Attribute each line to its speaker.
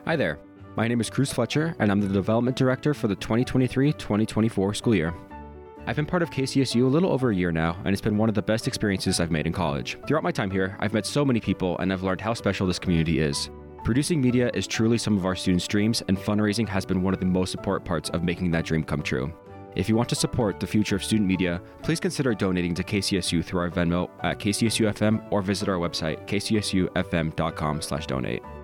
Speaker 1: Hi there. My name is Cruz Fletcher, and I'm the Development Director for the 2023-2024 school year. I've been part of KCSU a little over a year now, and it's been one of the best experiences I've made in college. Throughout my time here, I've met so many people, and I've learned how special this community is. Producing media is truly some of our students' dreams, and fundraising has been one of the most important parts of making that dream come true. If you want to support the future of student media, please consider donating to KCSU through our Venmo at KCSUFM or visit our website, kcsufm.com/donate.